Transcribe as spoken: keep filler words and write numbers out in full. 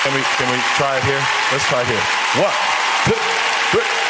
Can we, can we try it here? Let's try it here. One, two, three.